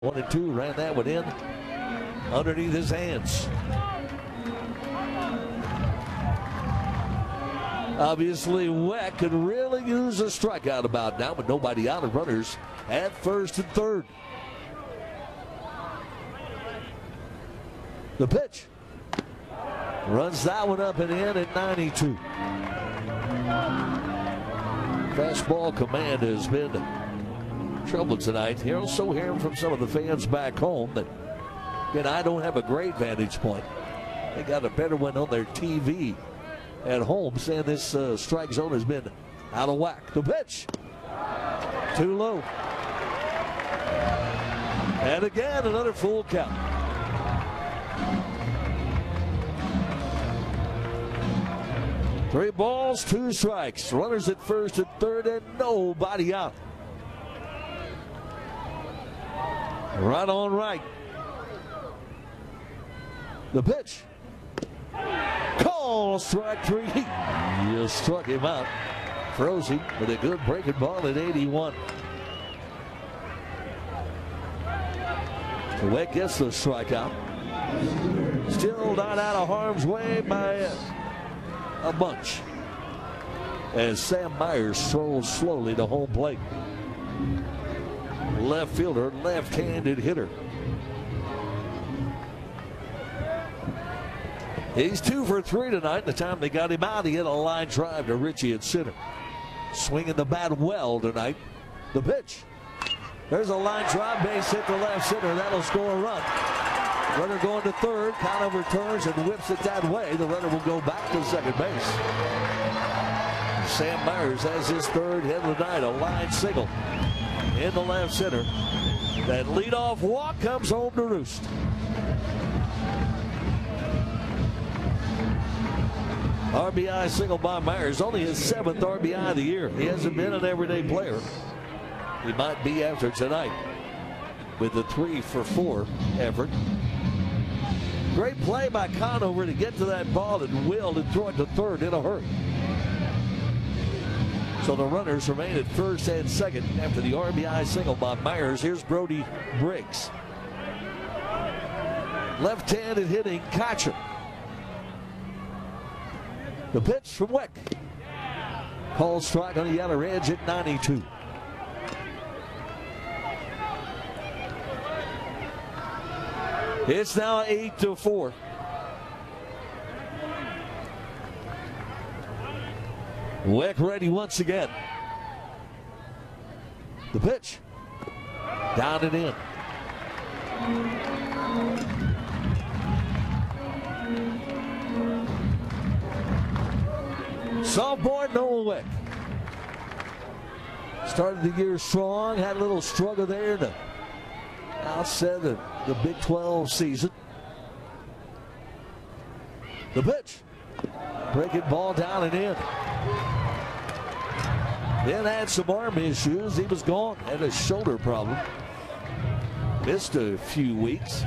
1-2, ran that one in underneath his hands. Obviously, Weck could really use a strikeout about now, but nobody out of runners at first and third. The pitch. Runs that one up and in at 92. Fastball command has been trouble tonight. You're also hearing from some of the fans back home that, again, I don't have a great vantage point. They got a better one on their TV at home, saying this strike zone has been out of whack. The pitch. Too low. And again, another full count. Three balls, two strikes. Runners at first and third, and nobody out. Right on right. The pitch. Call strike three. You struck him out. Froese with a good breaking ball at 81. Weck gets the strikeout. Still not out of harm's way by a bunch as Sam Myers strolls slowly to home plate. Left fielder, left-handed hitter. He's 2 for 3 tonight. The time they got him out, he hit a line drive to Richie at center. Swinging the bat well tonight. The pitch. There's a line drive, base hit to left center. That'll score a run. Runner going to third. Conover turns and whips it that way. The runner will go back to second base. Sam Myers has his third hit of the night. A line single in the left center. That leadoff walk comes home to roost. RBI single by Myers. Only his 7th RBI of the year. He hasn't been an everyday player. He might be after tonight with the 3 for 4 effort. Great play by Conover to get to that ball and willed and throw it to third in a hurry. So the runners remain at first and second after the RBI single by Myers. Here's Brody Briggs. Left-handed hitting catcher. The pitch from Weck. Called strike on the outer edge at 92. It's now 8-4. Weck ready once again. The pitch. Down and in. Sophomore Noah Weck. Started the year strong, had a little struggle there to outset the Big 12 season. The pitch. Breaking ball down and in. Then had some arm issues. He was gone. Had a shoulder problem. Missed a few weeks.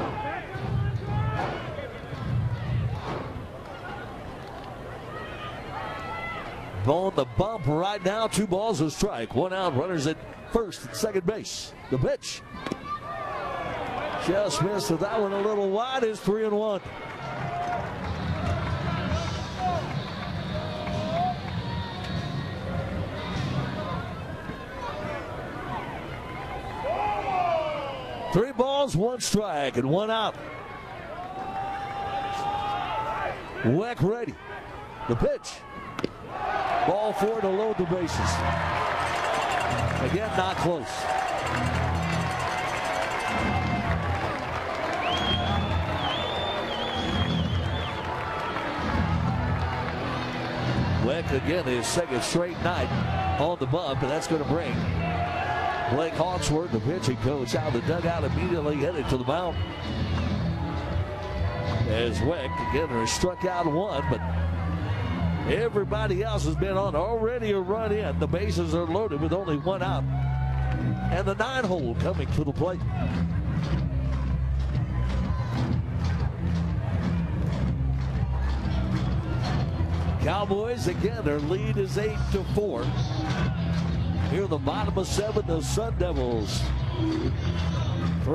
On the bump right now. 2 balls a strike. 1 out. Runners at first and second base. The pitch. Just missed it. That one a little wide. Is 3-1. Three balls, 1 strike, and 1 out. Weck ready. The pitch. Ball 4 to load the bases. Again, not close. Weck again his second straight night on the bump, and that's going to bring Blake Hawksworth, the pitching coach, out of the dugout, immediately headed to the mound. As Weck again has struck out 1, but everybody else has been on already a run in. The bases are loaded with only 1 out. And the 9-hole coming to the plate. Cowboys again, their lead is 8-4. Here in the bottom of 7, the Sun Devils